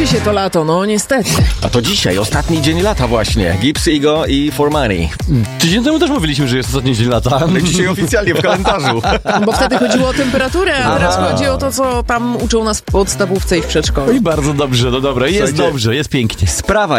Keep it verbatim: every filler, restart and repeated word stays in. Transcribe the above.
Kończy się to lato, no niestety. A to dzisiaj, ostatni dzień lata właśnie. Gibbs Ego i For Money. Tydzień temu też mówiliśmy, że jest ostatni dzień lata. Ale dzisiaj oficjalnie w kalendarzu. Bo wtedy chodziło o temperaturę, a teraz chodzi o to, co tam uczą nas w podstawówce i w przedszkolu. I bardzo dobrze, no dobra, jest Słuchajcie, dobrze, jest pięknie. Sprawa